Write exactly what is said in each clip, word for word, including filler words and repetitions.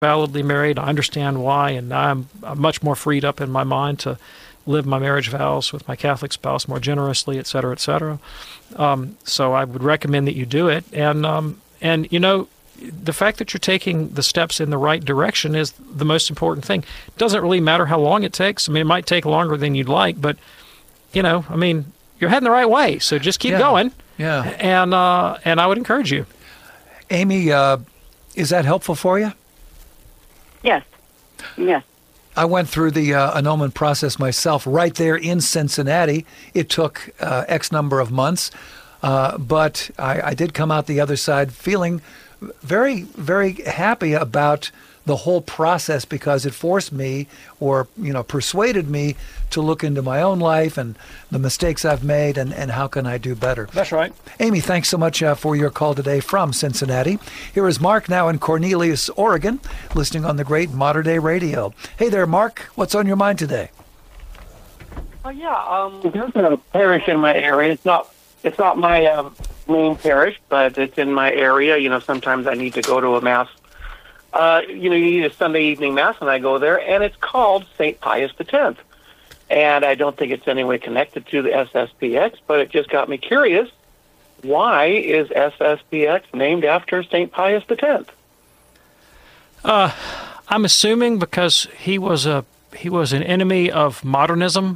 validly married. I understand why, and I'm, I'm much more freed up in my mind to live my marriage vows with my Catholic spouse more generously, et cetera, et cetera. Um, so I would recommend that you do it. And, um, and you know, the fact that you're taking the steps in the right direction is the most important thing. It doesn't really matter how long it takes. I mean, it might take longer than you'd like, but, you know, I mean, you're heading the right way. So just keep yeah. going. Yeah. And, uh, and I would encourage you. Amy, uh, is that helpful for you? Yes. Yes. I went through the uh, annulment process myself right there in Cincinnati. It took uh, X number of months, uh, but I, I did come out the other side feeling very, very happy about the whole process because it forced me or, you know, persuaded me to look into my own life and the mistakes I've made and, and how can I do better. That's right. Amy, thanks so much uh, for your call today from Cincinnati. Here is Mark now in Cornelius, Oregon, listening on the great Modern Day Radio. Hey there, Mark. What's on your mind today? Oh, yeah. Um, there's a parish in my area. It's not it's not my um, main parish, but it's in my area. You know, sometimes I need to go to a mass. Uh, you know, you need a Sunday evening mass, and I go there, and it's called Saint Pius the Tenth. And I don't think it's any way connected to the S S P X, but it just got me curious. Why is S S P X named after Saint Pius the Tenth? Uh, I'm assuming because he was a he was an enemy of modernism,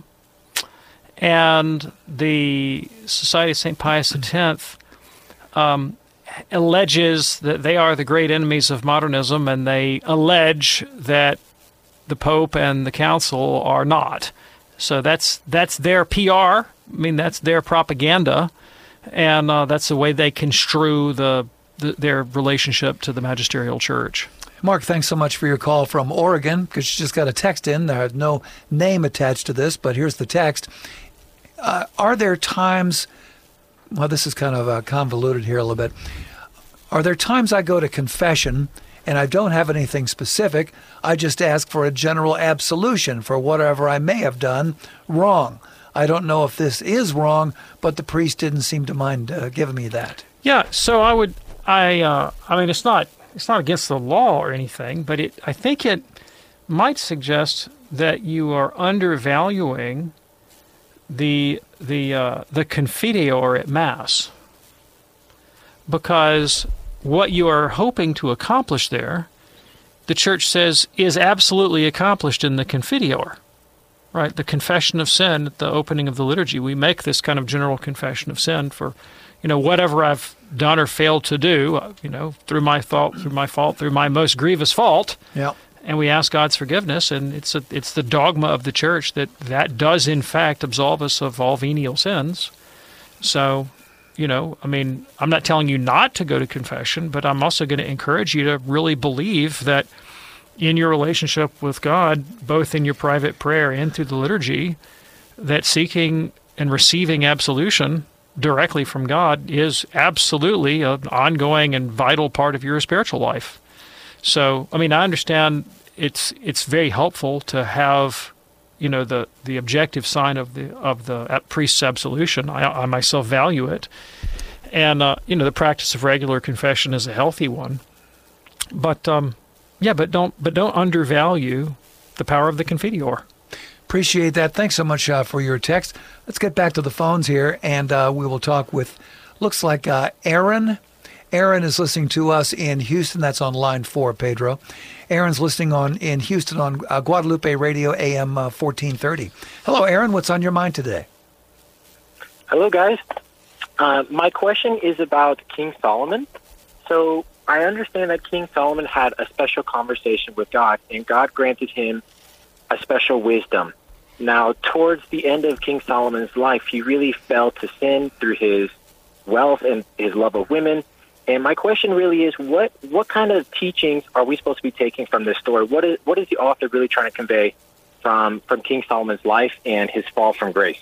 and the Society of Saint Pius the Tenth um, alleges that they are the great enemies of modernism, and they allege that the Pope and the Council are not. So that's that's their P R. I mean, that's their propaganda, and uh, that's the way they construe the, the their relationship to the magisterial church. Mark, thanks so much for your call from Oregon, because you just got a text in. There's no name attached to this, but here's the text. Uh, are there times, well, this is kind of uh, convoluted here a little bit. Are there times I go to confession and I don't have anything specific? I just ask for a general absolution for whatever I may have done wrong. I don't know if this is wrong, but the priest didn't seem to mind uh, giving me that. Yeah, so I would, I, uh, I mean, it's not, it's not against the law or anything, but it, I think it might suggest that you are undervaluing the the uh, the Confiteor at Mass, because what you are hoping to accomplish there, the Church says, is absolutely accomplished in the Confiteor, right? The confession of sin at the opening of the liturgy. We make this kind of general confession of sin for, you know, whatever I've done or failed to do, you know, through my thought, through my fault, through my most grievous fault. Yeah. And we ask God's forgiveness, and it's a, it's the dogma of the Church that that does, in fact, absolve us of all venial sins. So, you know, I mean, I'm not telling you not to go to confession, but I'm also going to encourage you to really believe that in your relationship with God, both in your private prayer and through the liturgy, that seeking and receiving absolution directly from God is absolutely an ongoing and vital part of your spiritual life. So, I mean, I understand it's it's very helpful to have, you know, the, the objective sign of the of the priest's absolution. I, I myself value it, and uh, you know, the practice of regular confession is a healthy one. But um, yeah, but don't but don't undervalue the power of the Confiteor. Appreciate that. Thanks so much uh, for your text. Let's get back to the phones here, and uh, we will talk with, looks like uh, Aaron. Aaron is listening to us in Houston. That's on line four, Pedro. Aaron's listening on in Houston on uh, Guadalupe Radio, A M uh, fourteen thirty. Hello, Aaron. What's on your mind today? Hello, guys. Uh, my question is about King Solomon. So I understand that King Solomon had a special conversation with God, and God granted him a special wisdom. Now, towards the end of King Solomon's life, he really fell to sin through his wealth and his love of women. And my question really is, what what kind of teachings are we supposed to be taking from this story? What is what is the author really trying to convey from from King Solomon's life and his fall from grace?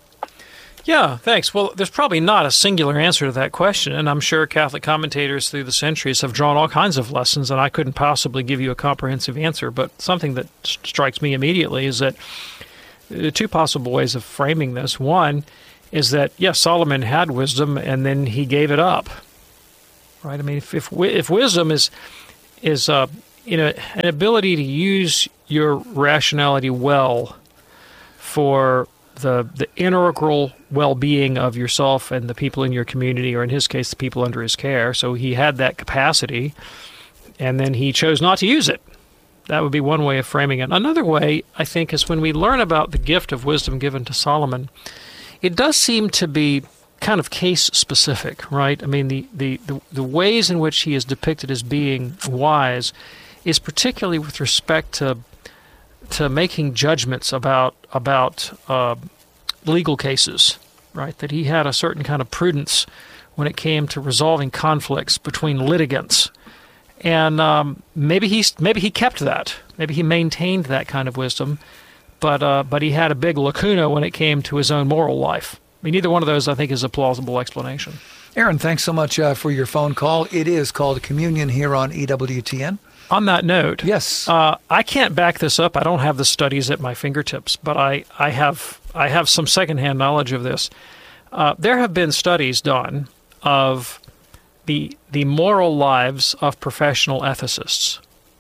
Yeah, thanks. Well, there's probably not a singular answer to that question, and I'm sure Catholic commentators through the centuries have drawn all kinds of lessons, and I couldn't possibly give you a comprehensive answer. But something that st- strikes me immediately is that there are two possible ways of framing this. One is that, yes, Solomon had wisdom, and then he gave it up. Right? I mean, if if, if wisdom is is uh, you know, an ability to use your rationality well for the the integral well-being of yourself and the people in your community, or in his case, the people under his care. So he had that capacity, and then he chose not to use it. That would be one way of framing it. Another way, I think, is when we learn about the gift of wisdom given to Solomon, it does seem to be kind of case-specific, right? I mean, the, the, the, the ways in which he is depicted as being wise is particularly with respect to to making judgments about about uh, legal cases, right? That he had a certain kind of prudence when it came to resolving conflicts between litigants, and um, maybe he maybe he kept that, maybe he maintained that kind of wisdom, but uh, but he had a big lacuna when it came to his own moral life. I mean, either one of those, I think, is a plausible explanation. Aaron, thanks so much uh, for your phone call. It is called Communion here on E W T N. On that note, yes, uh, I can't back this up. I don't have the studies at my fingertips, but I, I have I have some secondhand knowledge of this. Uh, there have been studies done of the the moral lives of professional ethicists.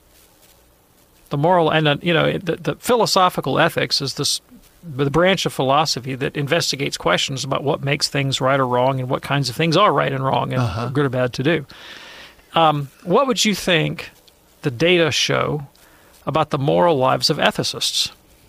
The moral and uh, you know the, the philosophical ethics is this the branch of philosophy that investigates questions about what makes things right or wrong and what kinds of things are right and wrong and uh-huh. good or bad to do. Um, what would you think the data show about the moral lives of ethicists?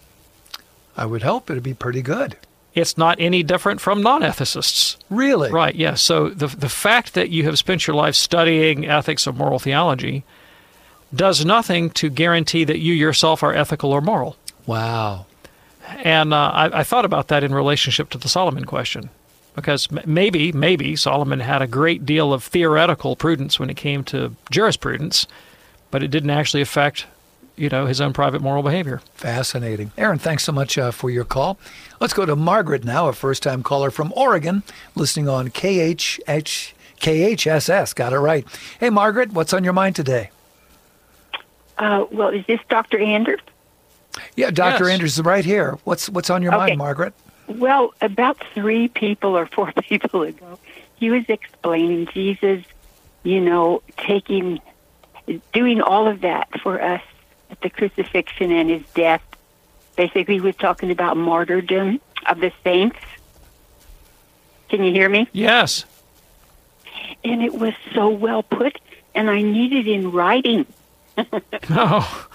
I would hope it'd be pretty good. It's not any different from non-ethicists. Really? Right, yes. So the the fact that you have spent your life studying ethics or moral theology does nothing to guarantee that you yourself are ethical or moral. Wow. And uh, I, I thought about that in relationship to the Solomon question, because m- maybe, maybe Solomon had a great deal of theoretical prudence when it came to jurisprudence, but it didn't actually affect, you know, his own private moral behavior. Fascinating. Aaron, thanks so much uh, for your call. Let's go to Margaret now, a first-time caller from Oregon, listening on K H S S. Got it right. Hey, Margaret, what's on your mind today? Uh, well, is this Doctor Anders? Yeah, Doctor Yes. Anders is right here. What's what's on your Okay. mind, Margaret? Well, about three people or four people ago, he was explaining Jesus, you know, taking, doing all of that for us at the crucifixion and his death. Basically, he was talking about martyrdom of the saints. Can you hear me? Yes. And it was so well put, and I need it in writing. Oh.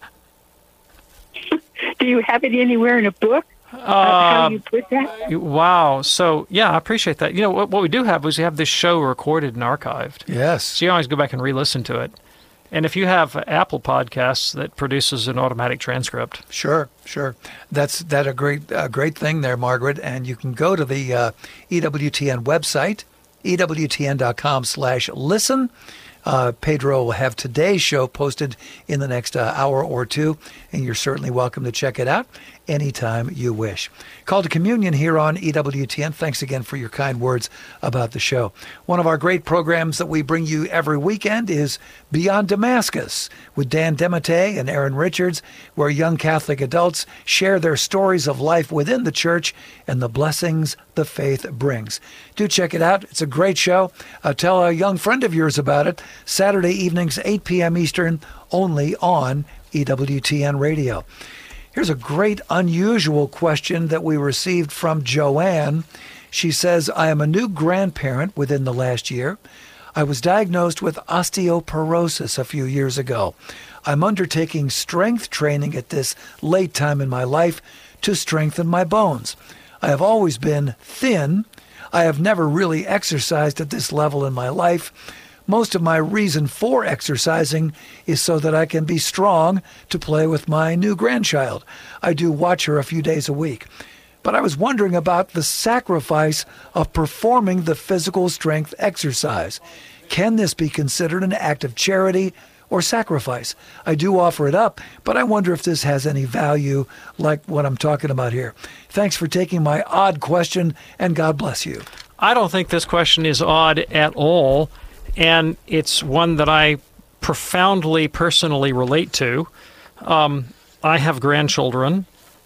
Do you have it anywhere in a book? Uh, how you put that? Wow. So, yeah, I appreciate that. You know, what, what we do have is we have this show recorded and archived. Yes. So you always go back and re-listen to it. And if you have Apple Podcasts that produces an automatic transcript. Sure, sure. That's that a great uh, great thing there, Margaret. And you can go to the uh, E W T N website, E W T N dot com slash listen. Uh, Pedro will have today's show posted in the next uh, hour or two, and you're certainly welcome to check it out anytime you wish. Call to Communion here on E W T N. Thanks again for your kind words about the show. One of our great programs that we bring you every weekend is Beyond Damascus with Dan Demate and Aaron Richards, where young Catholic adults share their stories of life within the church and the blessings the faith brings. Do check it out. It's a great show. Uh, tell a young friend of yours about it. Saturday evenings, eight p.m. Eastern, only on E W T N Radio. Here's a great, unusual question that we received from Joanne. She says, I am a new grandparent within the last year. I was diagnosed with osteoporosis a few years ago. I'm undertaking strength training at this late time in my life to strengthen my bones. I have always been thin. I have never really exercised at this level in my life. Most of my reason for exercising is so that I can be strong to play with my new grandchild. I do watch her a few days a week. But I was wondering about the sacrifice of performing the physical strength exercise. Can this be considered an act of charity or sacrifice? I do offer it up, but I wonder if this has any value like what I'm talking about here. Thanks for taking my odd question, and God bless you. I don't think this question is odd at all. And it's one that I profoundly personally relate to. Um, I have grandchildren.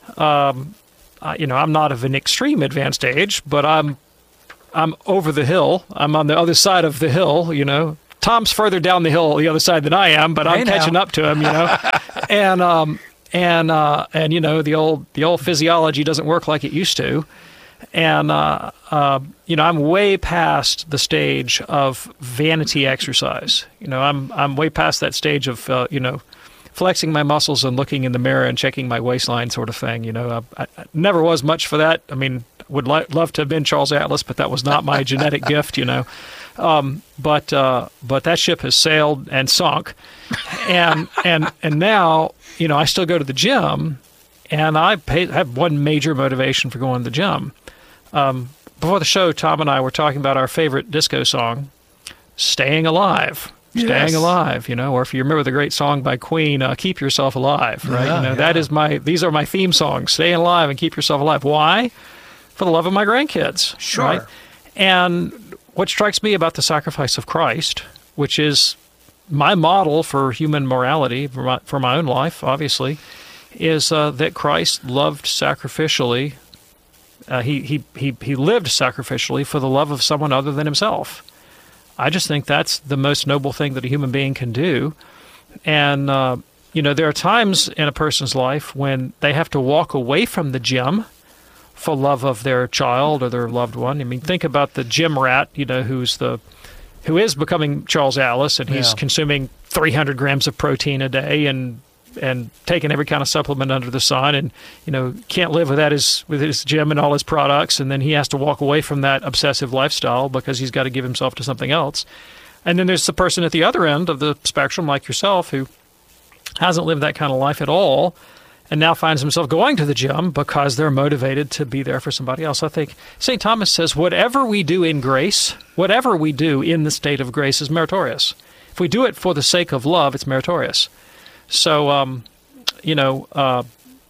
Um, I, you know, I'm not of an extreme advanced age, but I'm I'm over the hill. I'm on the other side of the hill, you know, Tom's further down the hill the other side than I am, but I'm Hey, now. catching up to him, you know. and um, and uh, and you know, the old the old physiology doesn't work like it used to. And, uh, uh, you know, I'm way past the stage of vanity exercise. You know, I'm I'm way past that stage of, uh, you know, flexing my muscles and looking in the mirror and checking my waistline sort of thing. You know, I, I never was much for that. I mean, would li- love to have been Charles Atlas, but that was not my genetic gift, you know. Um, but uh, but that ship has sailed and sunk. And, and, and now, you know, I still go to the gym, and I pay, have one major motivation for going to the gym. Um, before the show, Tom and I were talking about our favorite disco song, Staying Alive. Yes. Staying Alive, you know, or if you remember the great song by Queen, uh, Keep Yourself Alive, right? Yeah, you know, yeah. that is my, these are my theme songs, Staying Alive and Keep Yourself Alive. Why? For the love of my grandkids. Sure. Right? And what strikes me about the sacrifice of Christ, which is my model for human morality, for my, for my own life, obviously, is uh, that Christ loved sacrificially. Uh, he, he, he, he lived sacrificially for the love of someone other than himself. I just think that's the most noble thing that a human being can do. And, uh, you know, there are times in a person's life when they have to walk away from the gym for love of their child or their loved one. I mean, think about the gym rat, you know, who's the who is becoming Charles Atlas, and he's Yeah. consuming three hundred grams of protein a day and and taking every kind of supplement under the sun, and you know can't live without his with his gym and all his products, and then he has to walk away from that obsessive lifestyle because he's got to give himself to something else. And then there's the person at the other end of the spectrum, like yourself, who hasn't lived that kind of life at all, and now finds himself going to the gym because they're motivated to be there for somebody else. I think Saint Thomas says, whatever we do in grace, whatever we do in the state of grace is meritorious. If we do it for the sake of love, it's meritorious. So, um, you know, uh,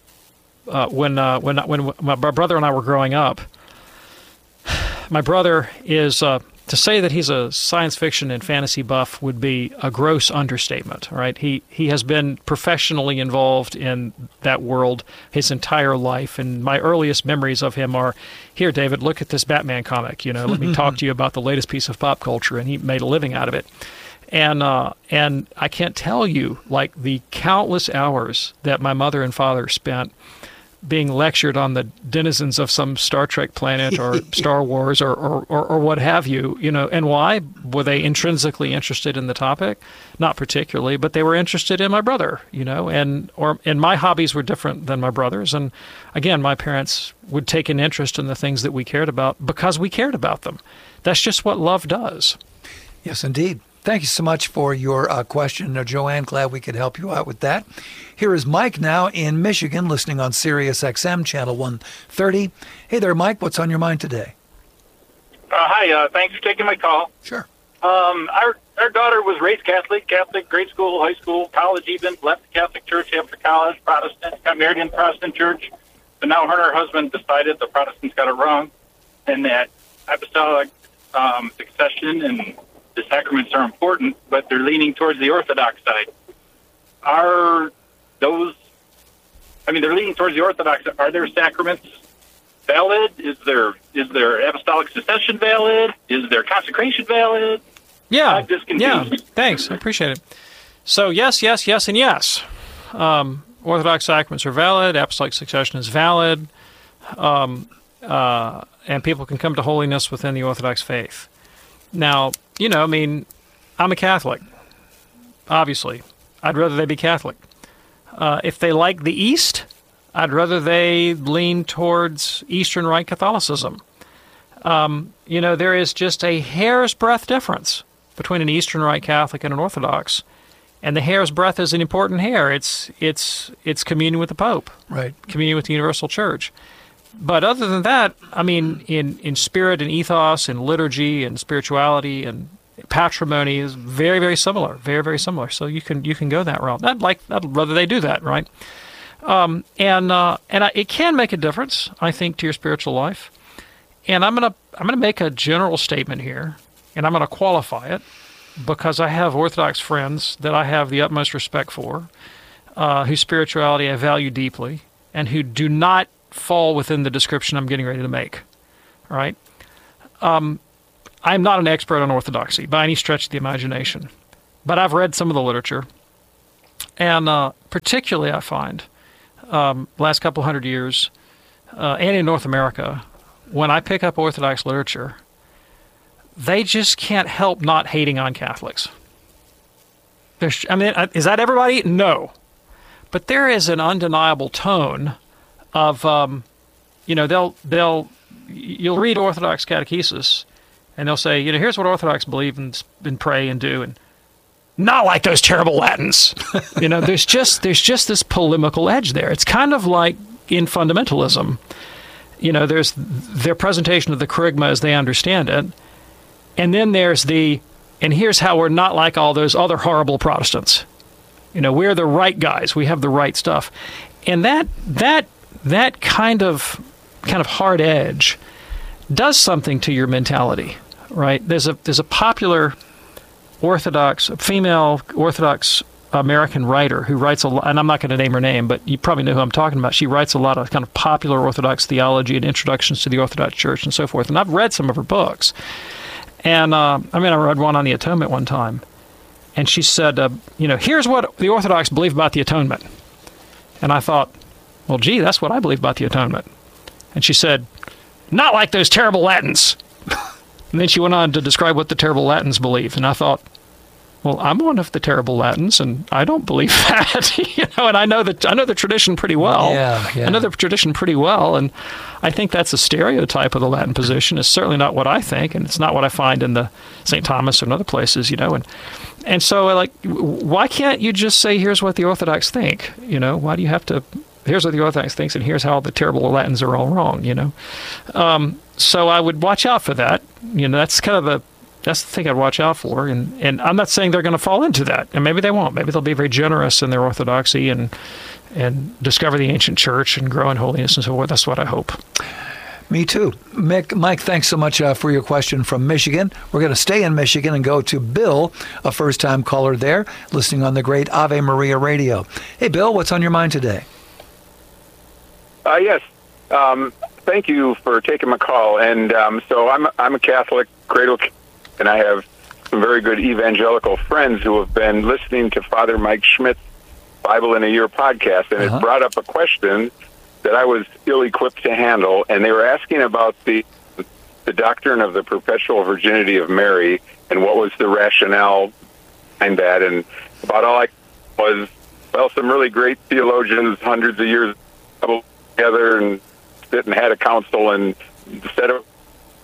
uh, when uh, when when my brother and I were growing up, my brother is uh, to say that he's a science fiction and fantasy buff would be a gross understatement. Right? He he has been professionally involved in that world his entire life, and my earliest memories of him are, here, David, look at this Batman comic. You know, let me talk to you about the latest piece of pop culture, and he made a living out of it. And uh, and I can't tell you, like, the countless hours that my mother and father spent being lectured on the denizens of some Star Trek planet or Star Wars or, or, or, or what have you, you know, and why? Were they intrinsically interested in the topic? Not particularly, but they were interested in my brother, you know, and or and my hobbies were different than my brother's. And again, my parents would take an interest in the things that we cared about because we cared about them. That's just what love does. Yes, indeed. Thank you so much for your uh, question, uh, Joanne. Glad we could help you out with that. Here is Mike now in Michigan, listening on Sirius X M, Channel one thirty. Hey there, Mike. What's on your mind today? Uh, hi, uh, thanks for taking my call. Sure. Um, our our daughter was raised Catholic, Catholic, grade school, high school, college even, left the Catholic Church after college, Protestant, got married in the Protestant Church, but now her and her husband decided the Protestants got it wrong, and that apostolic um, succession and the sacraments are important, but they're leaning towards the Orthodox side. Are those, I mean, they're leaning towards the Orthodox. Are their sacraments valid? Is their is their apostolic succession valid? Is their consecration valid? Yeah, I'm just yeah. confused. Thanks, I appreciate it. So yes, yes, yes, and yes. Um, Orthodox sacraments are valid. Apostolic succession is valid, um, uh, and people can come to holiness within the Orthodox faith. Now, you know, I mean, I'm a Catholic. Obviously, I'd rather they be Catholic. Uh, if they like the East, I'd rather they lean towards Eastern Rite Catholicism. Um, you know, there is just a hair's breadth difference between an Eastern Rite Catholic and an Orthodox, and the hair's breadth is an important hair. It's it's it's communion with the Pope, Right. communion with the Universal Church. But other than that, I mean, in, in spirit and ethos and liturgy and spirituality and patrimony is very, very similar, very, very similar. So you can you can go that route. I'd like I'd rather they do that, right? Um, and uh, and I, it can make a difference, I think, to your spiritual life. And I'm gonna I'm gonna make a general statement here, and I'm gonna qualify it because I have Orthodox friends that I have the utmost respect for, uh, whose spirituality I value deeply, and who do not fall within the description I'm getting ready to make. All right? Um, I'm not an expert on Orthodoxy by any stretch of the imagination, but I've read some of the literature, and uh, particularly I find um, last couple hundred years, uh, and in North America, when I pick up Orthodox literature, they just can't help not hating on Catholics. There's, I mean, is that everybody? No. But there is an undeniable tone of, um, you know, they'll, they'll, you'll read Orthodox catechesis, and they'll say, you know, here's what Orthodox believe and, and pray and do, and not like those terrible Latins. You know, there's just, there's just this polemical edge there. It's kind of like in fundamentalism. You know, there's their presentation of the Kerygma as they understand it, and then there's the, and here's how we're not like all those other horrible Protestants. You know, we're the right guys. We have the right stuff. And that that that kind of kind of hard edge does something to your mentality, right? There's a there's a popular Orthodox female Orthodox American writer who writes a lot, and I'm not going to name her name, but you probably know who I'm talking about. She writes a lot of kind of popular Orthodox theology and introductions to the Orthodox Church and so forth. And I've read some of her books. And uh, I mean, I read one on the atonement one time. And she said, uh, you know, here's what the Orthodox believe about the atonement. And I thought, well, gee, that's what I believe about the atonement. And she said, not like those terrible Latins. And then she went on to describe what the terrible Latins believe. And I thought, well, I'm one of the terrible Latins, and I don't believe that. You know, and I know the I know the tradition pretty well. Yeah, yeah. I know the tradition pretty well, and I think that's a stereotype of the Latin position. It's certainly not what I think, and it's not what I find in the Saint Thomas and other places. You know, and and so like, why can't you just say, here's what the Orthodox think? You know, why do you have to? Here's what the Orthodox thinks, and here's how the terrible Latins are all wrong. You know, um, so I would watch out for that. You know, that's kind of a That's the thing I'd watch out for, and, and I'm not saying they're going to fall into that, and maybe they won't. Maybe they'll be very generous in their orthodoxy and and discover the ancient church and grow in holiness and so forth. That's what I hope. Me too. Mick, Mike, thanks so much uh, for your question from Michigan. We're going to stay in Michigan and go to Bill, a first-time caller there, listening on the great Ave Maria radio. Hey, Bill, what's on your mind today? Uh, yes. Um, thank you for taking my call. And um, so I'm I'm a Catholic, cradle, and I have some very good evangelical friends who have been listening to Father Mike Schmidt's Bible in a Year podcast, and uh-huh. it brought up a question that I was ill-equipped to handle, and they were asking about the the doctrine of the perpetual virginity of Mary and what was the rationale behind that. And about all I was, well, some really great theologians, hundreds of years together, and sit and had a council and set up.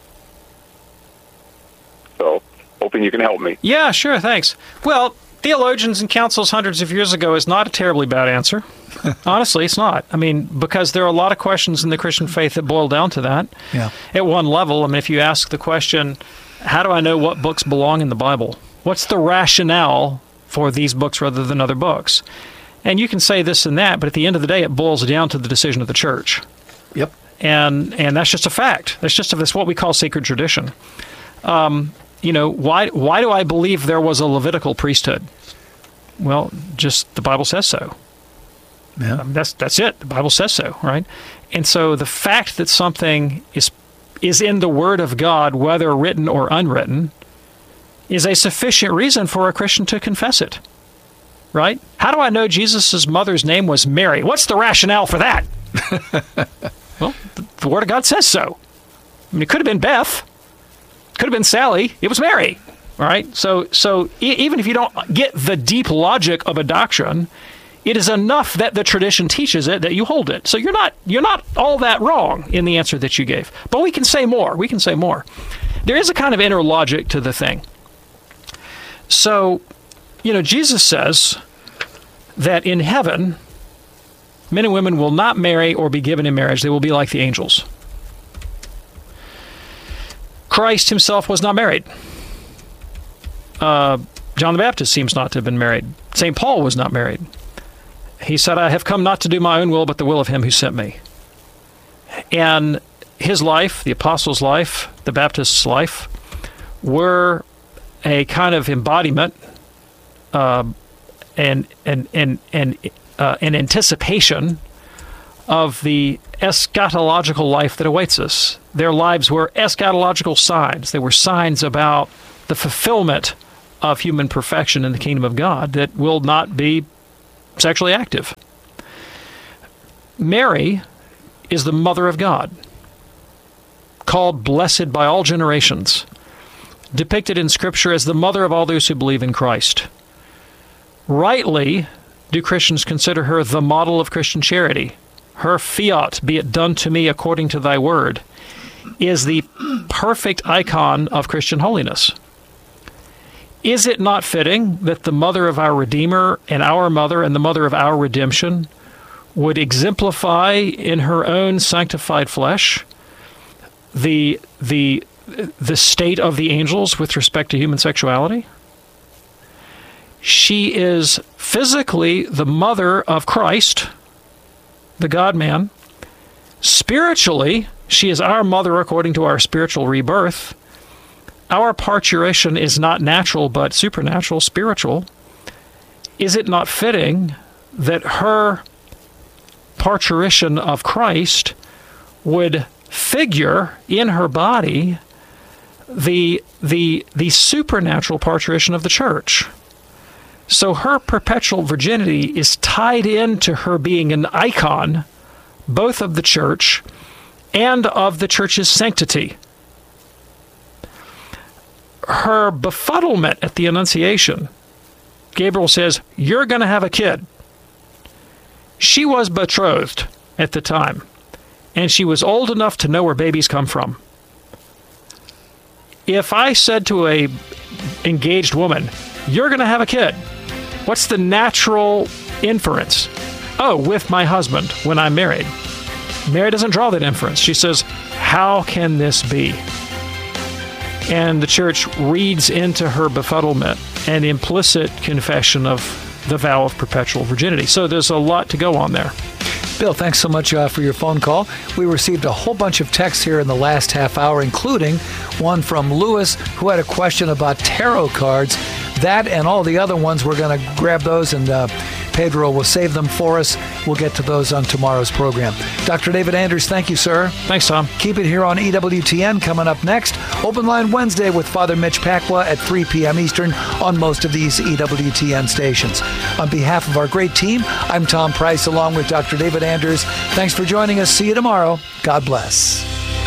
So, hoping you can help me. Yeah, sure, thanks. Well, theologians and councils hundreds of years ago is not a terribly bad answer. Honestly, it's not. I mean, because there are a lot of questions in the Christian faith that boil down to that. Yeah. At one level, I mean, if you ask the question, how do I know what books belong in the Bible? What's the rationale for these books rather than other books? And you can say this and that, but at the end of the day, it boils down to the decision of the church. Yep. And and that's just a fact. That's just a, that's what we call sacred tradition. Um, you know, why why do I believe there was a Levitical priesthood? Well, just the Bible says so. Yeah. Um, that's that's it. The Bible says so, right? And so the fact that something is is in the Word of God, whether written or unwritten, is a sufficient reason for a Christian to confess it, right? How do I know Jesus' mother's name was Mary? What's the rationale for that? Well, the, the Word of God says so. I mean, it could have been Beth. It could have been Sally. It was Mary, all right? So, so e- even if you don't get the deep logic of a doctrine, it is enough that the tradition teaches it that you hold it. So you're not you're not all that wrong in the answer that you gave. But we can say more. We can say more. There is a kind of inner logic to the thing. So, you know, Jesus says that in heaven, men and women will not marry or be given in marriage. They will be like the angels. Christ himself was not married. Uh, John the Baptist seems not to have been married. Saint Paul was not married. He said, I have come not to do my own will, but the will of him who sent me. And his life, the apostles' life, the Baptist's life, were a kind of embodiment uh, and, and, and, and uh, an anticipation of the eschatological life that awaits us, their lives were eschatological signs. They were signs about the fulfillment of human perfection in the kingdom of God that will not be sexually active. Mary is the mother of God, called blessed by all generations, depicted in Scripture as the mother of all those who believe in Christ. Rightly do Christians consider her the model of Christian charity. Her fiat, be it done to me according to thy word, is the perfect icon of Christian holiness. Is it not fitting that the mother of our Redeemer and our mother and the mother of our redemption would exemplify in her own sanctified flesh the the the state of the angels with respect to human sexuality? She is physically the mother of Christ, the God-man. Spiritually, she is our mother according to our spiritual rebirth. Our parturition is not natural, but supernatural, spiritual. Is it not fitting that her parturition of Christ would figure in her body the the the supernatural parturition of the church? So her perpetual virginity is tied into her being an icon, both of the church and of the church's sanctity. Her befuddlement at the Annunciation, Gabriel says, "You're going to have a kid." She was betrothed at the time, and she was old enough to know where babies come from. If I said to a engaged woman, "You're going to have a kid," what's the natural inference? Oh, with my husband when I'm married. Mary doesn't draw that inference. She says, how can this be? And the church reads into her befuddlement an implicit confession of the vow of perpetual virginity. So there's a lot to go on there. Bill, thanks so much uh, for your phone call. We received a whole bunch of texts here in the last half hour, including one from Lewis, who had a question about tarot cards. That and all the other ones, we're going to grab those, and uh, Pedro will save them for us. We'll get to those on tomorrow's program. Doctor David Anders, thank you, sir. Thanks, Tom. Keep it here on E W T N. Coming up next, Open Line Wednesday with Father Mitch Pacwa at three p.m. Eastern on most of these E W T N stations. On behalf of our great team, I'm Tom Price along with Doctor David Anders. Thanks for joining us. See you tomorrow. God bless.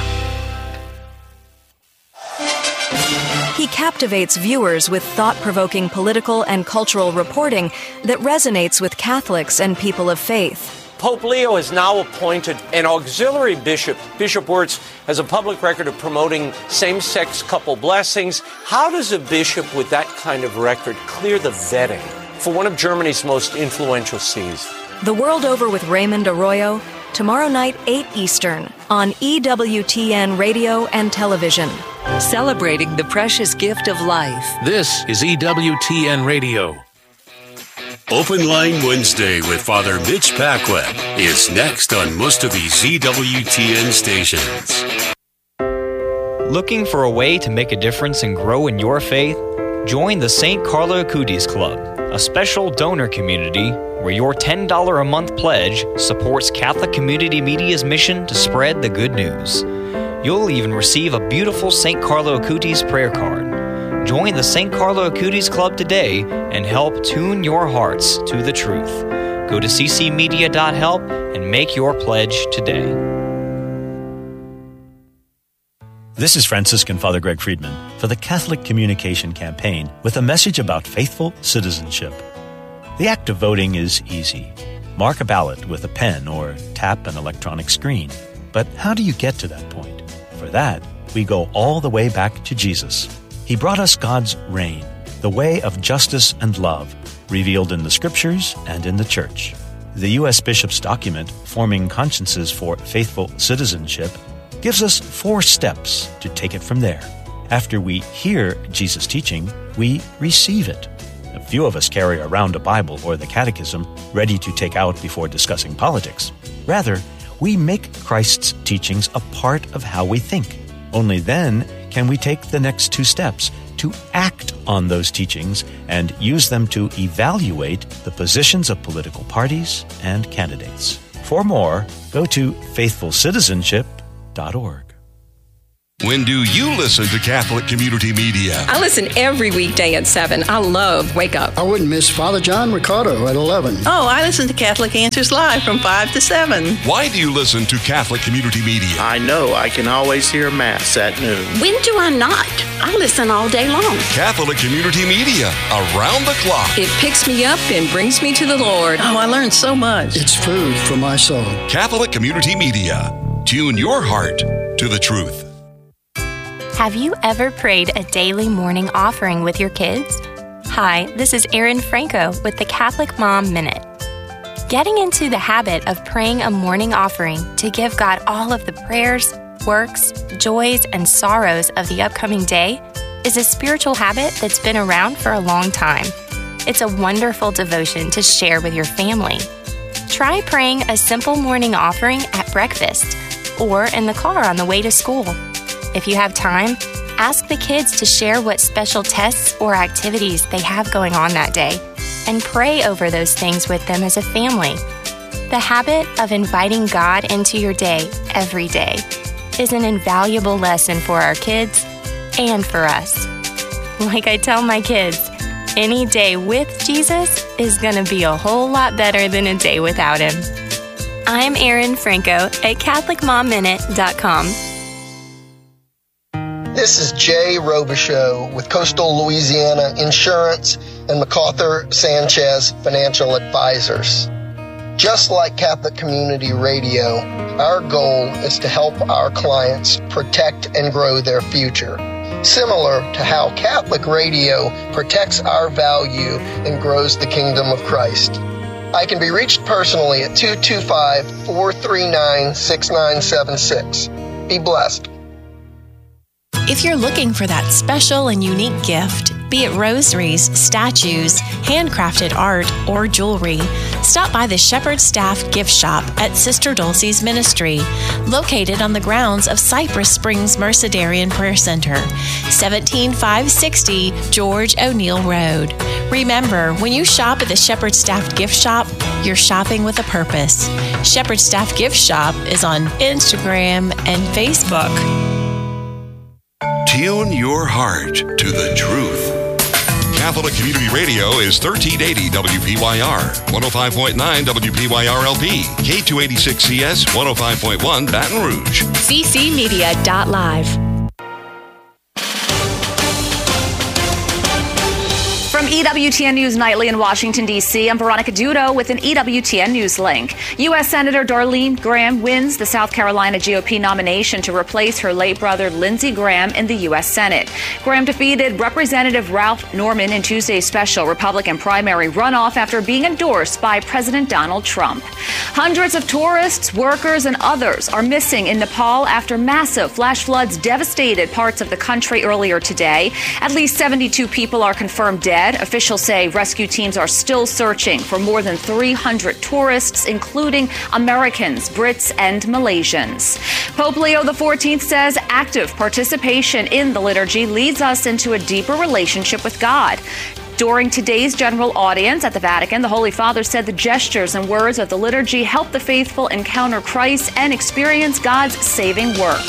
He captivates viewers with thought-provoking political and cultural reporting that resonates with Catholics and people of faith. Pope Leo has now appointed an auxiliary bishop. Bishop Wirtz has a public record of promoting same-sex couple blessings. How does a bishop with that kind of record clear the vetting for one of Germany's most influential sees? The World Over with Raymond Arroyo, tomorrow night, eight Eastern, on E W T N Radio and Television. Celebrating the precious gift of life. This is E W T N Radio. Open Line Wednesday with Father Mitch Pacwa is next on most of these E W T N stations. Looking for a way to make a difference and grow in your faith? Join the Saint Carlo Acutis Club, a special donor community where your ten dollars a month pledge supports Catholic Community Media's mission to spread the good news. You'll even receive a beautiful Saint Carlo Acutis prayer card. Join the Saint Carlo Acutis Club today and help tune your hearts to the truth. Go to c c media dot help and make your pledge today. This is Franciscan Father Greg Friedman for the Catholic Communication Campaign with a message about faithful citizenship. The act of voting is easy. Mark a ballot with a pen or tap an electronic screen. But how do you get to that point? For that, we go all the way back to Jesus. He brought us God's reign, the way of justice and love, revealed in the Scriptures and in the Church. The U S Bishop's document, Forming Consciences for Faithful Citizenship, gives us four steps to take it from there. After we hear Jesus' teaching, we receive it. A few of us carry around a Bible or the Catechism ready to take out before discussing politics. Rather, we make Christ's teachings a part of how we think. Only then can we take the next two steps to act on those teachings and use them to evaluate the positions of political parties and candidates. For more, go to faithful citizenship dot org. When do you listen to Catholic Community Media? I listen every weekday at seven. I love Wake Up. I wouldn't miss Father John Ricardo at eleven. Oh, I listen to Catholic Answers Live from five to seven. Why do you listen to Catholic Community Media? I know I can always hear Mass at noon. When do I not? I listen all day long. Catholic Community Media, around the clock. It picks me up and brings me to the Lord. Oh, I learned so much. It's food for my soul. Catholic Community Media. Tune your heart to the truth. Have you ever prayed a daily morning offering with your kids? Hi, this is Erin Franco with the Catholic Mom Minute. Getting into the habit of praying a morning offering to give God all of the prayers, works, joys, and sorrows of the upcoming day is a spiritual habit that's been around for a long time. It's a wonderful devotion to share with your family. Try praying a simple morning offering at breakfast or in the car on the way to school. If you have time, ask the kids to share what special tests or activities they have going on that day, and pray over those things with them as a family. The habit of inviting God into your day every day is an invaluable lesson for our kids and for us. Like I tell my kids, any day with Jesus is going to be a whole lot better than a day without him. I'm Erin Franco at Catholic Mom Minute dot com. This is Jay Robichaux with Coastal Louisiana Insurance and MacArthur Sanchez Financial Advisors. Just like Catholic Community Radio, our goal is to help our clients protect and grow their future, similar to how Catholic Radio protects our value and grows the kingdom of Christ. I can be reached personally at two two five, four three nine, six nine seven six. Be blessed. If you're looking for that special and unique gift, be it rosaries, statues, handcrafted art, or jewelry, stop by the Shepherd Staff Gift Shop at Sister Dulcie's Ministry, located on the grounds of Cypress Springs Mercedarian Prayer Center, seventeen five sixty George O'Neill Road. Remember, when you shop at the Shepherd Staff Gift Shop, you're shopping with a purpose. Shepherd Staff Gift Shop is on Instagram and Facebook. Tune your heart to the truth. Catholic Community Radio is thirteen eighty W P Y R, one oh five point nine W P Y R L P, K two eighty-six C S, one oh five point one Baton Rouge. C C Media dot live. From E W T N News Nightly in Washington, D C, I'm Veronica Dudo with an E W T N News link. U S Senator Darlene Graham wins the South Carolina G O P nomination to replace her late brother Lindsey Graham in the U S Senate. Graham defeated Representative Ralph Norman in Tuesday's special Republican primary runoff after being endorsed by President Donald Trump. Hundreds of tourists, workers, and others are missing in Nepal after massive flash floods devastated parts of the country earlier today. At least seventy-two people are confirmed dead. Officials say rescue teams are still searching for more than three hundred tourists, including Americans, Brits, and Malaysians. Pope Leo the fourteenth says active participation in the liturgy leads us into a deeper relationship with God. During today's general audience at the Vatican, the Holy Father said the gestures and words of the liturgy help the faithful encounter Christ and experience God's saving work.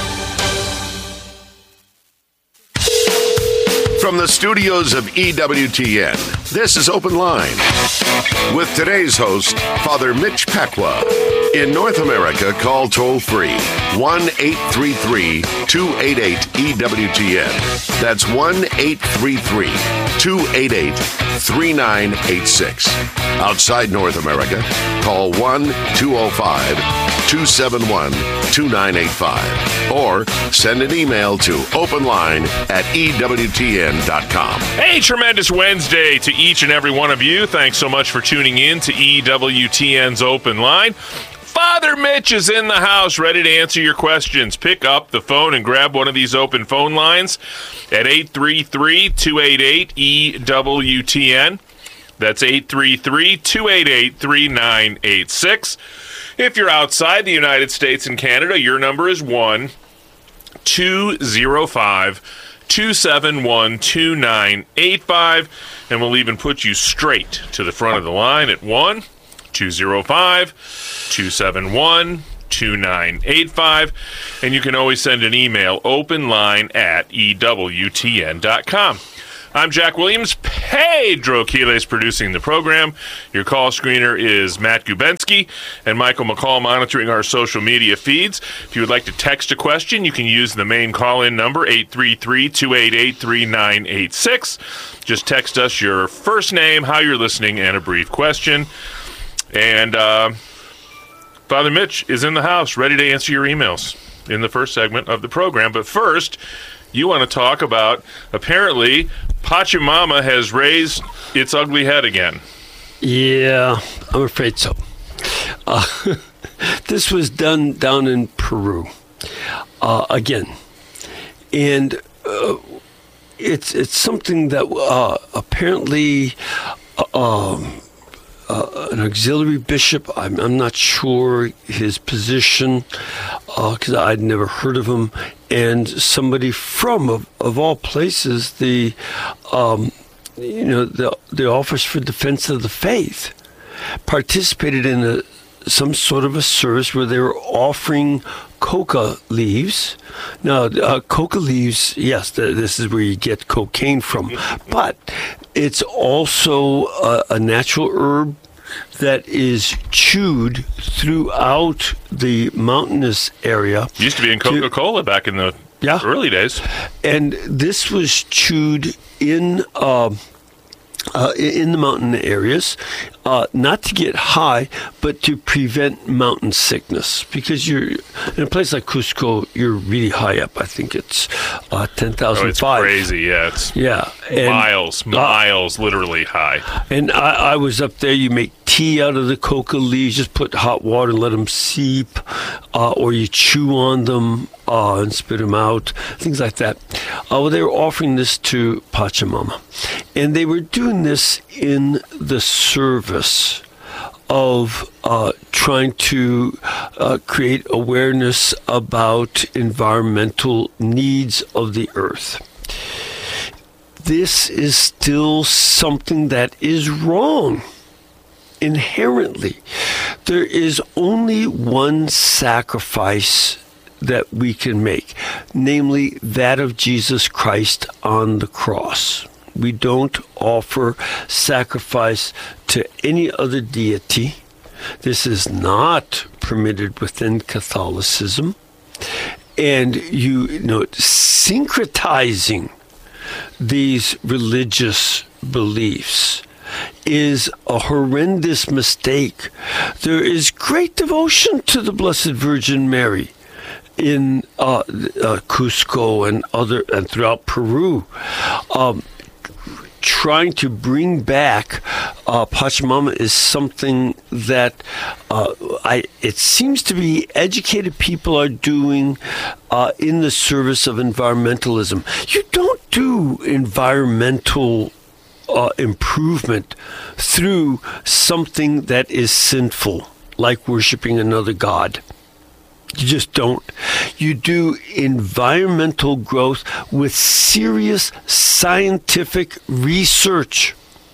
From the studios of E W T N, this is Open Line with today's host, Father Mitch Pacwa. In North America, call toll-free one eight three three, two eight eight, E W T N. That's one eight three three, two eight eight, three nine eight six. Outside North America, call one two oh five, two seven one, two nine eight five or send an email to openline at E W T N dot com. Hey, tremendous Wednesday to each and every one of you. Thanks so much for tuning in to E W T N's Open Line. Father Mitch is in the house, ready to answer your questions. Pick up the phone and grab one of these open phone lines at eight three three, two eight eight, E W T N. That's eight three three, two eight eight, three nine eight six. If you're outside the United States and Canada, your number is one two oh five, two seven one, two nine eight five, and we'll even put you straight to the front of the line at one two oh five, two seven one, two nine eight five. And you can always send an email, openline at E W T N dot com. I'm Jack Williams. Pedro Quiles producing the program. Your call screener is Matt Gubensky and Michael McCall monitoring our social media feeds. If you would like to text a question, you can use the main call-in number, eight three three, two eight eight, three nine eight six. Just text us your first name, how you're listening, and a brief question. And uh, Father Mitch is in the house, ready to answer your emails in the first segment of the program. But first, you want to talk about, apparently, Pachamama has raised its ugly head again. Yeah, I'm afraid so. Uh, this was done down in Peru uh, again. And uh, it's it's something that uh, apparently uh, um, uh, an auxiliary bishop, I'm, I'm not sure his position, because uh, I'd never heard of him, and somebody from, of, of all places, the, um, you know, the the Office for Defense of the Faith, participated in a, some sort of a service where they were offering coca leaves. Now, uh, coca leaves, yes, th- this is where you get cocaine from, but it's also a, a natural herb that is chewed throughout the mountainous area. Used to be in Coca-Cola back in the yeah. early days. And this was chewed in uh, uh, in the mountain areas, uh, not to get high, but to prevent mountain sickness. Because you're in a place like Cusco, you're really high up. I think it's uh, ten thousand oh, it's crazy, yeah. It's yeah. And, miles, miles, uh, literally high. And I, I was up there. You make tea out of the coca leaves, just put hot water and let them seep, uh, or you chew on them uh, and spit them out, things like that. Uh, well, they were offering this to Pachamama, and they were doing this in the service of uh, trying to uh, create awareness about environmental needs of the earth. This is still something that is wrong. Inherently, there is only one sacrifice that we can make, namely that of Jesus Christ on the cross. We don't offer sacrifice to any other deity. This is not permitted within Catholicism. And you, you know, syncretizing these religious beliefs is a horrendous mistake. There is great devotion to the Blessed Virgin Mary in uh, uh, Cusco and other and throughout Peru, um, trying to bring back uh, Pachamama is something that uh, I it seems to be educated people are doing uh, in the service of environmentalism. You don't do environmental Uh, improvement through something that is sinful, like worshiping another god. You just don't. You do environmental growth with serious scientific research.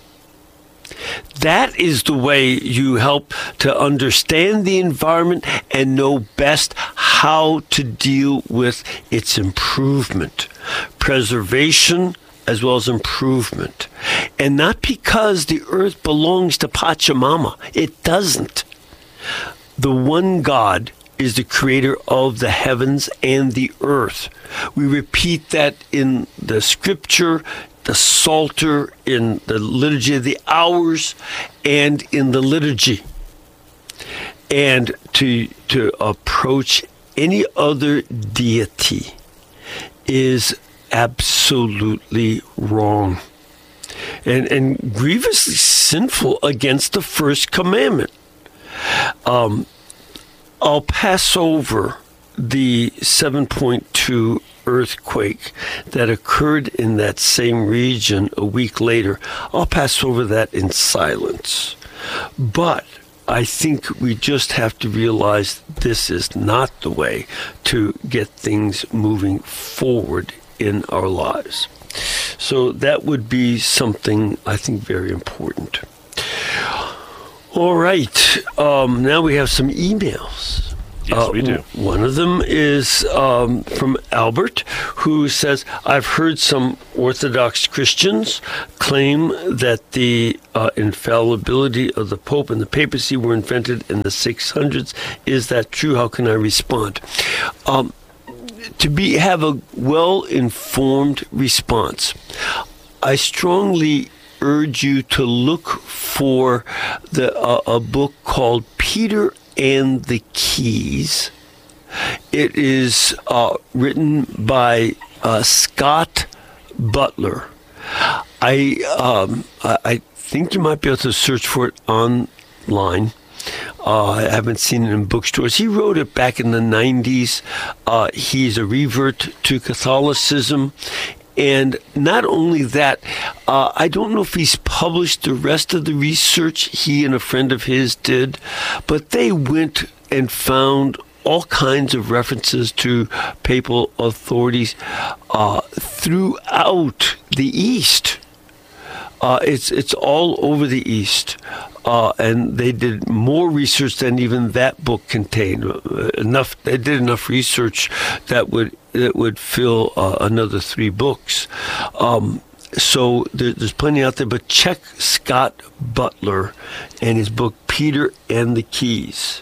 That is the way you help to understand the environment and know best how to deal with its improvement, preservation, as well as improvement. And not because the earth belongs to Pachamama. It doesn't. The one God is the creator of the heavens and the earth. We repeat that in the scripture, the Psalter, in the Liturgy of the Hours, and in the liturgy. And to to approach any other deity is absolutely wrong and and grievously sinful against the first commandment. Um, I'll pass over the seven point two earthquake that occurred in that same region a week later. I'll pass over that in silence. But I think we just have to realize this is not the way to get things moving forward in our lives. So that would be something I think very important. All right. Um, now we have some emails. Yes, we do. One of them is um, from Albert, who says, I've heard some Orthodox Christians claim that the uh, infallibility of the Pope and the papacy were invented in the six hundreds. Is that true? How can I respond? Um, to be have a well-informed response, I strongly urge you to look for the uh, a book called Peter and the Keys. It is uh, written by uh, Scott Butler. I um, I think you might be able to search for it online. Uh, I haven't seen it in bookstores. He wrote it back in the nineties. Uh, he's a revert to Catholicism. And not only that, uh, I don't know if he's published the rest of the research he and a friend of his did, but they went and found all kinds of references to papal authorities uh, throughout the East. Uh, it's it's all over the East, uh, and they did more research than even that book contained. Uh, enough they did enough research that would that would fill uh, another three books. Um, so there, there's plenty out there, but check Scott Butler and his book Peter and the Keys.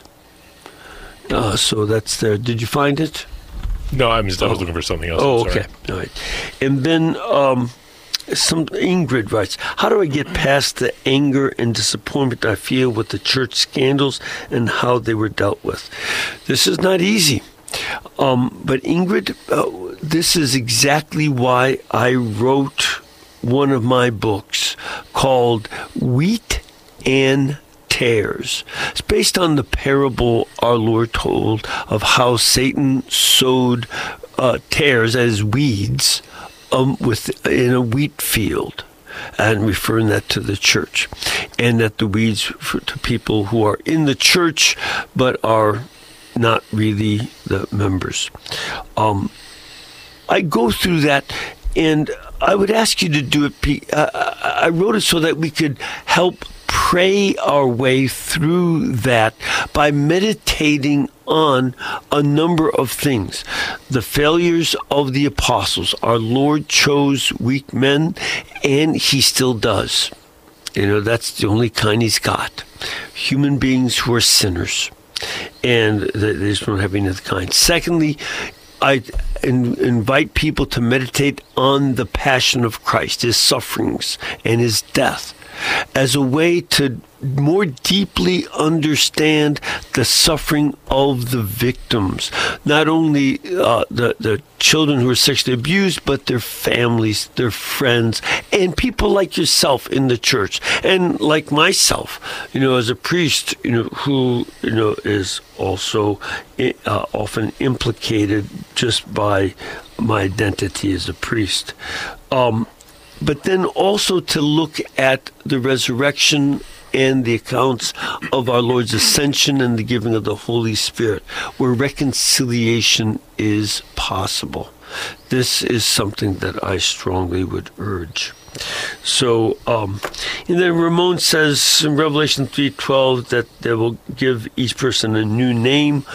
Uh, so that's there. Did you find it? No, I was, I was looking for something else. Oh, I'm sorry. okay. All right. And then um, some Ingrid writes, how do I get past the anger and disappointment I feel with the church scandals and how they were dealt with? This is not easy. Um, but Ingrid, uh, this is exactly why I wrote one of my books called Wheat and Tares. It's based on the parable our Lord told of how Satan sowed uh, tares as weeds um, with in a wheat field, and referring that to the church, and that the weeds for, to people who are in the church but are not really the members. Um, I go through that, and I would ask you to do it, Pete. Uh, I wrote it so that we could help pray our way through that by meditating on a number of things. The failures of the apostles. Our Lord chose weak men, and he still does. You know, that's the only kind he's got. Human beings who are sinners. And they just don't have any other kind. Secondly, I in, invite people to meditate on the passion of Christ, his sufferings and his death, as a way to more deeply understand the suffering of the victims. Not only uh, the, the children who are sexually abused, but their families, their friends, and people like yourself in the church, and like myself, you know, as a priest, you know, who, you know, is also uh, often implicated just by my identity as a priest. Um, but then also to look at the resurrection and the accounts of our Lord's ascension and the giving of the Holy Spirit, where reconciliation is possible. This is something that I strongly would urge. So, um, and then Ramon says in Revelation three twelve that they will give each person a new name.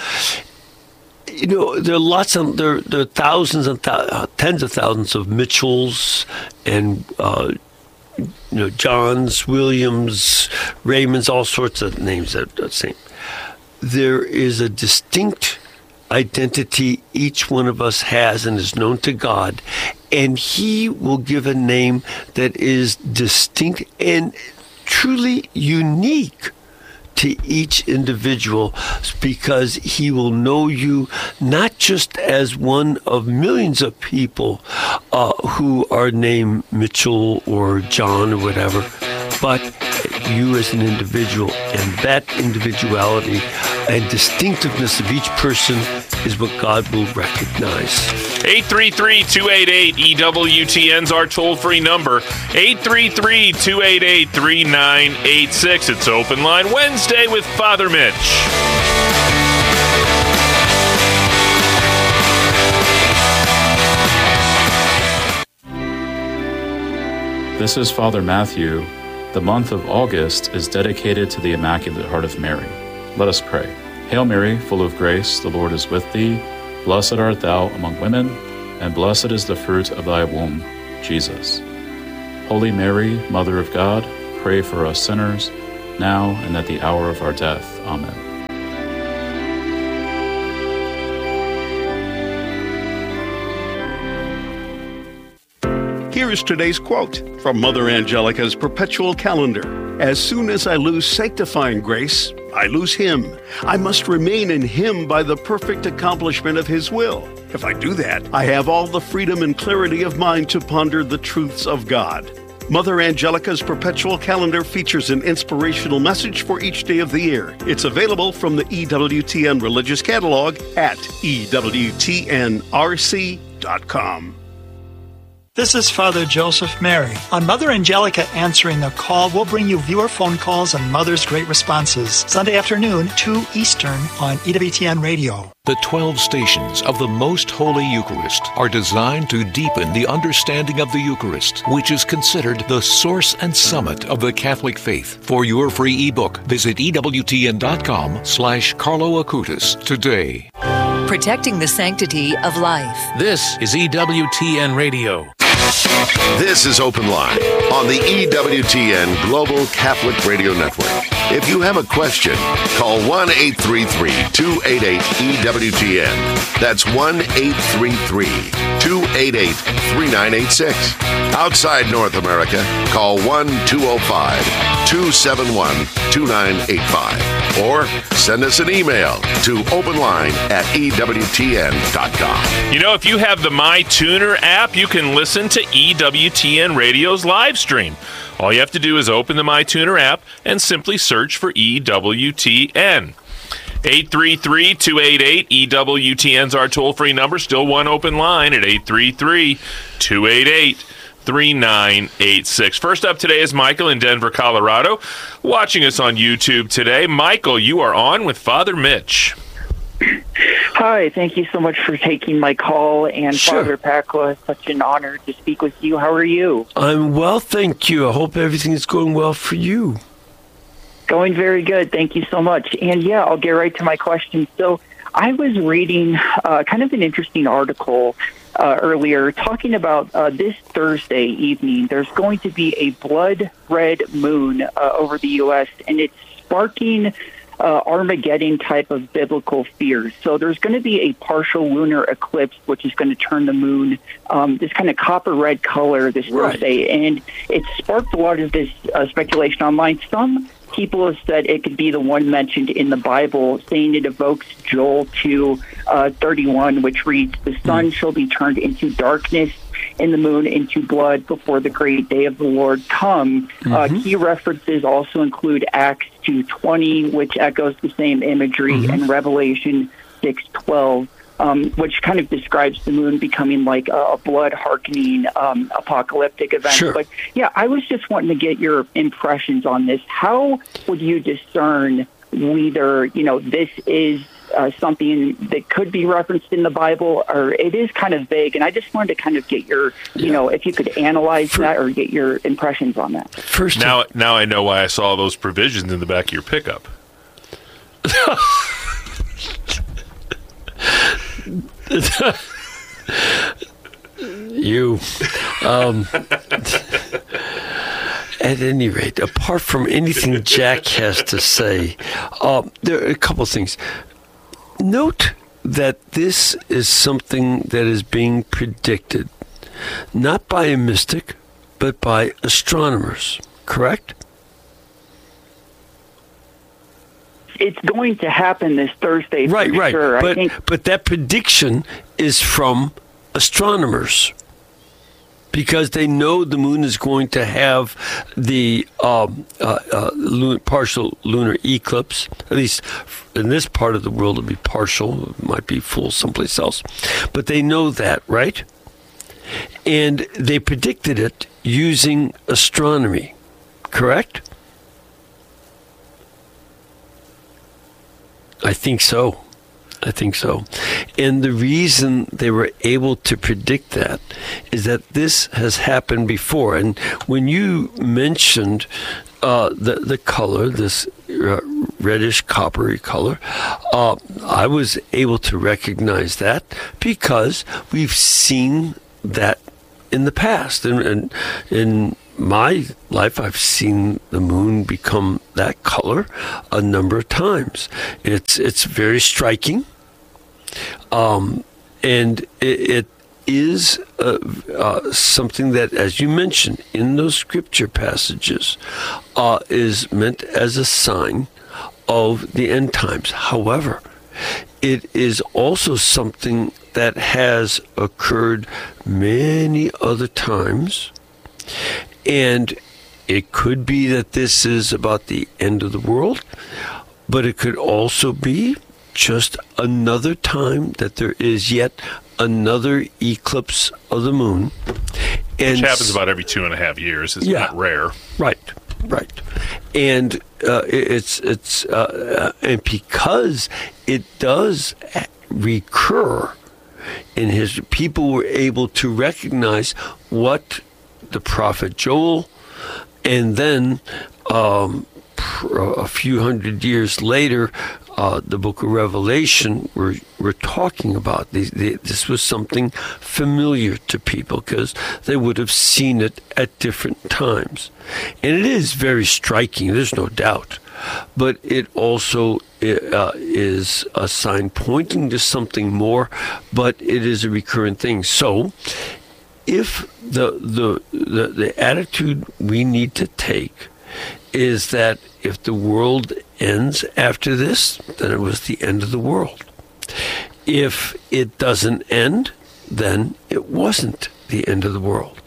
You know, there are lots of, there, there are thousands and th- tens of thousands of Mitchells and, uh, you know, Johns, Williams, Raymonds, all sorts of names that are the same. There is a distinct identity each one of us has and is known to God, and he will give a name that is distinct and truly unique to each individual, because he will know you not just as one of millions of people uh, who are named Mitchell or John or whatever, but you as an individual. And that individuality and distinctiveness of each person is what God will recognize. eight three three, two eight eight, E W T N's our toll-free number. eight three three, two eight eight, three nine eight six. It's Open Line Wednesday with Father Mitch. This is Father Matthew. The month of August is dedicated to the Immaculate Heart of Mary. Let us pray. Hail Mary, full of grace, the Lord is with thee. Blessed art thou among women, and blessed is the fruit of thy womb, Jesus. Holy Mary, Mother of God, pray for us sinners, now and at the hour of our death. Amen. Here is today's quote from Mother Angelica's Perpetual Calendar. As soon as I lose sanctifying grace, I lose Him. I must remain in Him by the perfect accomplishment of His will. If I do that, I have all the freedom and clarity of mind to ponder the truths of God. Mother Angelica's Perpetual Calendar features an inspirational message for each day of the year. It's available from the E W T N Religious Catalog at E W T N R C dot com. This is Father Joseph Mary. On Mother Angelica Answering the Call, we'll bring you viewer phone calls and Mother's Great Responses. Sunday afternoon, two Eastern on E W T N Radio. The twelve stations of the Most Holy Eucharist are designed to deepen the understanding of the Eucharist, which is considered the source and summit of the Catholic faith. For your free ebook, visit E W T N dot com slash Carlo Acutis today. Protecting the sanctity of life. This is E W T N Radio. This is Open Line on the E W T N Global Catholic Radio Network. If you have a question, call one eight three three, two eight eight, E W T N. That's one eight three three, two eight eight, three nine eight six. Outside North America, call one two zero five, two seven one, two nine eight five. Or send us an email to openline at E W T N dot com. You know, if you have the MyTuner app, you can listen to E W T N Radio's live stream. All you have to do is open the MyTuner app and simply search for E W T N. eight three three, two eight eight, E W T N's our toll-free number. Still one open line at eight three three, two eight eight, three nine eight six. First up today is Michael in Denver, Colorado, watching us on YouTube today. Michael, you are on with Father Mitch. Hi, thank you so much for taking my call. And Sure. Father Pacwa, it's such an honor to speak with you. How are you? I'm well, thank you. I hope everything is going well for you. Going very good. Thank you so much. And yeah, I'll get right to my question. So I was reading uh, kind of an interesting article uh, earlier talking about uh, this Thursday evening. There's going to be a blood red moon uh, over the U S, and it's sparking Uh, Armageddon type of biblical fears. So there's going to be a partial lunar eclipse, which is going to turn the moon um, this kind of copper red color this Right. Thursday. And it sparked a lot of this uh, speculation online. Some people have said it could be the one mentioned in the Bible, saying it evokes Joel two uh, thirty-one, which reads, "The sun shall be turned into darkness and the moon into blood before the great day of the Lord come." Mm-hmm. Uh, key references also include Acts two twenty, which echoes the same imagery, Mm-hmm. and Revelation six twelve, um, which kind of describes the moon becoming like a, a blood-hearkening um, apocalyptic event. Sure. But yeah, I was just wanting to get your impressions on this. How would you discern whether, you know, this is Uh, something that could be referenced in the Bible, or it is kind of vague, and I just wanted to kind of get your, you Yeah. know, if you could analyze For, that or get your impressions on that. First, Now, now I know why I saw those provisions in the back of your pickup. you. Um, at any rate, apart from anything Jack has to say, uh, there are a couple of things. Note that this is something that is being predicted, not by a mystic, but by astronomers, correct? It's going to happen this Thursday, for Right, right. sure. But, I think but that prediction is from astronomers, because they know the moon is going to have the um, uh, uh, lun- partial lunar eclipse. At least in this part of the world, it'll be partial. It might be full someplace else. But they know that, right? And they predicted it using astronomy, correct? I think so. I think so. And the reason they were able to predict that is that this has happened before. And when you mentioned uh, the the color, this uh, reddish coppery color. Uh, I was able to recognize that because we've seen that in the past. And, and in my life, I've seen the moon become that color a number of times. It's it's very striking, um, and it, it is uh, uh, something that, as you mentioned in those scripture passages, uh, is meant as a sign of the end times. However, it is also something that has occurred many other times, and it could be that this is about the end of the world, but it could also be just another time that there is yet another eclipse of the moon. And which happens about every two and a half years. It's yeah, not rare. Right, right. And uh, it's it's uh, and because it does recur, and his people were able to recognize what the prophet Joel, and then um, a few hundred years later, uh, the book of Revelation, we're, we're talking about. These, they, this was something familiar to people because they would have seen it at different times. And it is very striking, there's no doubt. But it also uh, is a sign pointing to something more, but it is a recurrent thing. So if the the the, the attitude we need to take is that if the world ends after this, then it was the end of the world. If it doesn't end, then it wasn't the end of the world.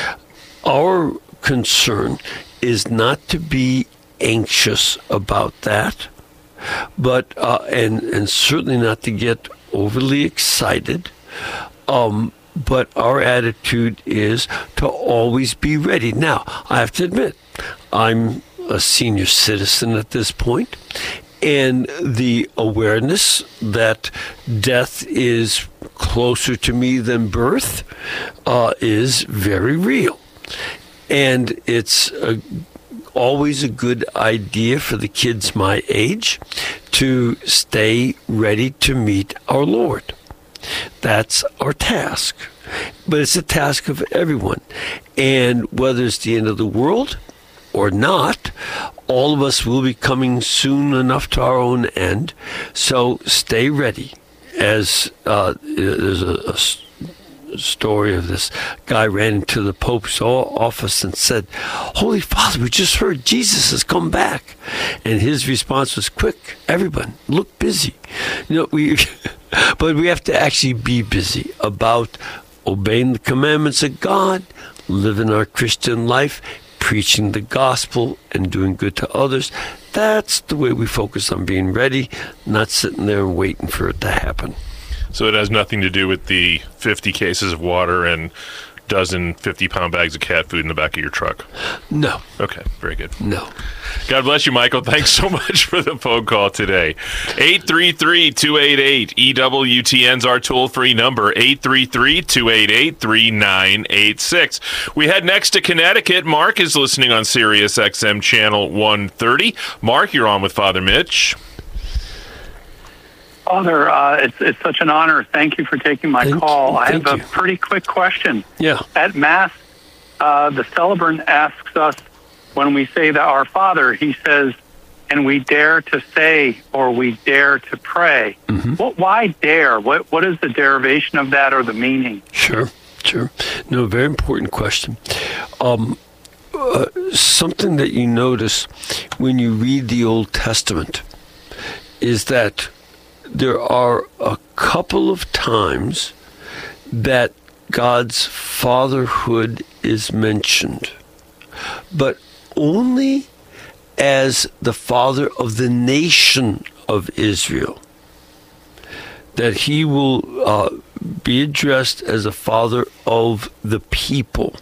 Our concern is not to be anxious about that, but uh, and and certainly not to get overly excited. Um, but our attitude is to always be ready. Now, I have to admit, I'm a senior citizen at this point, and the awareness that death is closer to me than birth uh, is very real. And it's a, always a good idea for the kids my age to stay ready to meet our Lord. That's our task. But it's a task of everyone. And whether it's the end of the world or not, all of us will be coming soon enough to our own end. So stay ready. As uh, there's a, a story of this guy ran into the Pope's office and said, "Holy Father, we just heard Jesus has come back." And his response was, "Quick, everyone, look busy." You know, we, but we have to actually be busy about obeying the commandments of God, living our Christian life, preaching the gospel, and doing good to others. That's the way we focus on being ready, not sitting there and waiting for it to happen. So it has nothing to do with the fifty cases of water and dozen fifty-pound bags of cat food in the back of your truck? No. Okay, very good. No. God bless you, Michael. Thanks so much for the phone call today. eight three three, two eight eight, E W T N's our toll-free number, eight three three, two eight eight, three nine eight six. We head next to Connecticut. Mark is listening on Sirius X M Channel one thirty. Mark, you're on with Father Mitch. Father, uh, it's it's such an honor. Thank you for taking my thank call. You, I have you. a pretty quick question. Yeah. At Mass, uh, the celebrant asks us, when we say that Our Father, he says, and we dare to say or we dare to pray. Mm-hmm. What? Why dare? What What is the derivation of that or the meaning? Sure, sure. No, very important question. Um, uh, something that you notice when you read the Old Testament is that there are a couple of times that God's fatherhood is mentioned, but only as the father of the nation of Israel. That he will uh, be addressed as a father of the people.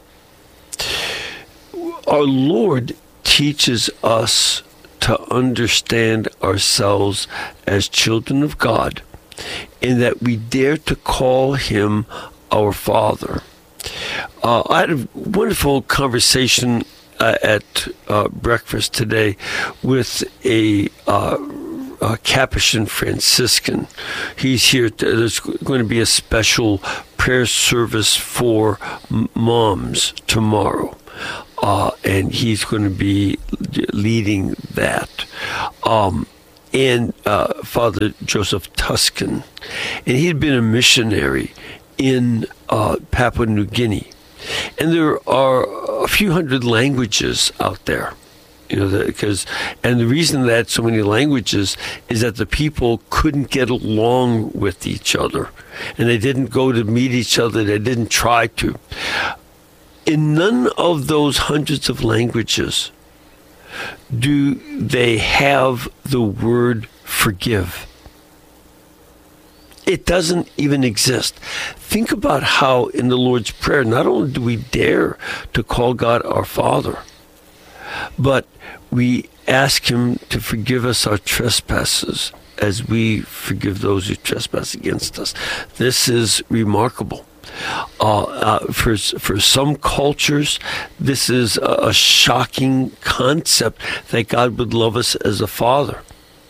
Our Lord teaches us to understand ourselves as children of God, in that we dare to call him our Father. Uh, I had a wonderful conversation uh, at uh, breakfast today with a, uh, a Capuchin Franciscan. He's here. To, there's going to be a special prayer service for m- moms tomorrow. Uh, and he's going to be leading that. Um, and uh, Father Joseph Tuscan. And he had been a missionary in uh, Papua New Guinea. And there are a few hundred languages out there. You know, because, and the reason that so many languages is that the people couldn't get along with each other. And they didn't go to meet each other. They didn't try to. In none of those hundreds of languages do they have the word forgive. It doesn't even exist. Think about how in the Lord's Prayer, not only do we dare to call God our Father, but we ask Him to forgive us our trespasses as we forgive those who trespass against us. This is remarkable. Uh, uh, for for some cultures, this is a, a shocking concept that God would love us as a father.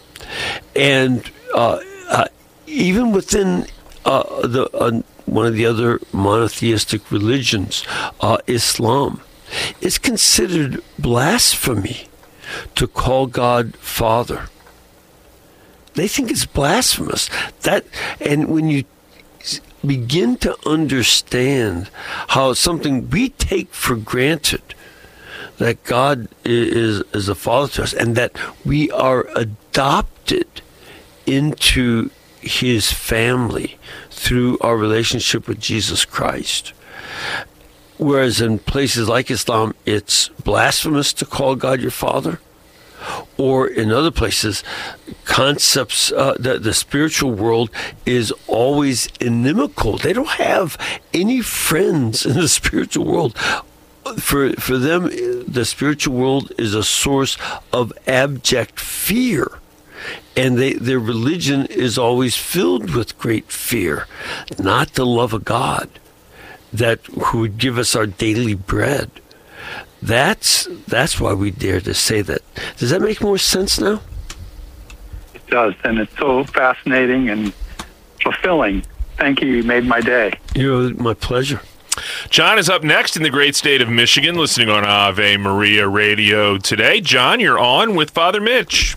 And uh, uh, even within uh, the uh, one of the other monotheistic religions, uh, Islam, it's considered blasphemy to call God Father. They think it's blasphemous. That, and when you begin to understand how something we take for granted, that God is is a father to us, and that we are adopted into His family through our relationship with Jesus Christ. Whereas in places like Islam, it's blasphemous to call God your Father. Or in other places, concepts, uh, the, the spiritual world is always inimical. They don't have any friends in the spiritual world. For for them, the spiritual world is a source of abject fear. And they, their religion is always filled with great fear, not the love of God, that who would give us our daily bread. That's that's why we dare to say that. Does that make more sense now? It does, and it's so fascinating and fulfilling. Thank you. You made my day. You're my pleasure. John is up next in the great state of Michigan, listening on Ave Maria Radio today. John, you're on with Father Mitch.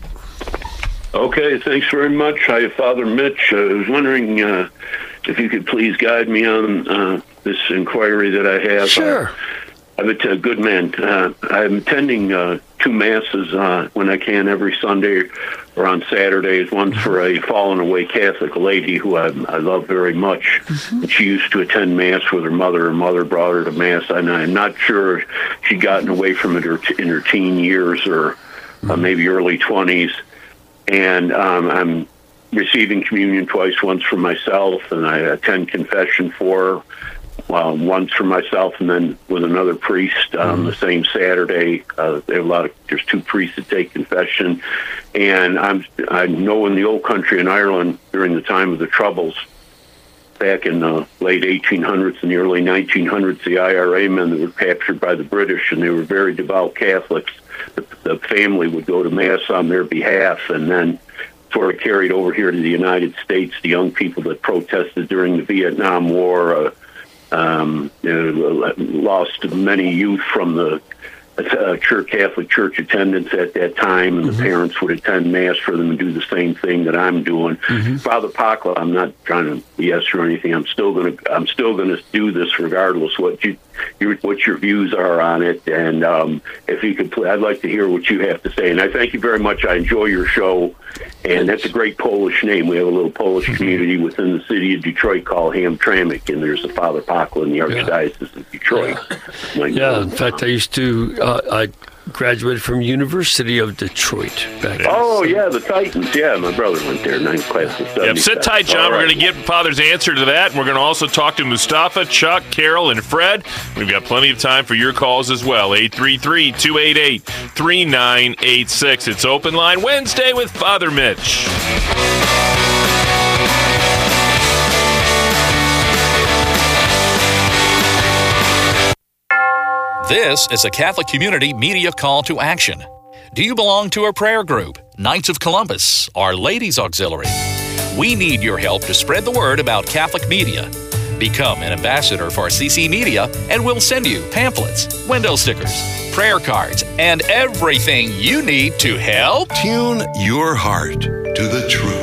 Okay, thanks very much. Hi, Father Mitch. I was wondering uh, if you could please guide me on uh, this inquiry that I have. Sure. Uh, I'm a good man. Uh, I'm attending uh, two masses uh, when I can every Sunday or on Saturdays. One's for a fallen away Catholic lady who I, I love very much. Mm-hmm. She used to attend Mass with her mother. Her mother brought her to Mass, and I'm not sure if she'd gotten away from it in her teen years or mm-hmm. uh, maybe early twenties. And um, I'm receiving communion twice, once for myself, and I attend confession for her. Well, once for myself, and then with another priest um, mm-hmm. the same Saturday. Uh, there are a lot of there's two priests that take confession, and I'm I know in the old country in Ireland during the time of the Troubles, back in the late eighteen hundreds and the early nineteen hundreds, the I R A men that were captured by the British, and they were very devout Catholics. The, the family would go to Mass on their behalf, and then sort of carried over here to the United States. The young people that protested during the Vietnam War. Uh, Um, you know, lost many youth from the uh, church, Catholic Church attendance at that time, and mm-hmm. the parents would attend Mass for them and do the same thing that I'm doing. Mm-hmm. Father Pakla, I'm not trying to B S or anything. I'm still going to I'm still going to do this regardless what you your, what your views are on it. And um, if you could, I'd like to hear what you have to say. And I thank you very much. I enjoy your show. And that's a great Polish name. We have a little Polish community within the city of Detroit called Hamtramck, and there's a Father Pakla in the Archdiocese yeah. of Detroit. Yeah, yeah in fact, I used to, uh, I graduated from University of Detroit back Oh, yeah, the Titans. Yeah, my brother went there, ninth class of study. Yep, sit tight, John. All we're right. going to get Father's answer to that, and we're going to also talk to Mustafa, Chuck, Carol, and Fred. We've got plenty of time for your calls as well. eight three three, two eight eight, three nine eight six. It's Open Line Wednesday with Father Mitch. This is a Catholic Community Media call to action. Do you belong to a prayer group, Knights of Columbus, or Ladies Auxiliary? We need your help to spread the word about Catholic media. Become an ambassador for C C Media, and we'll send you pamphlets, window stickers, prayer cards, and everything you need to help tune your heart to the truth.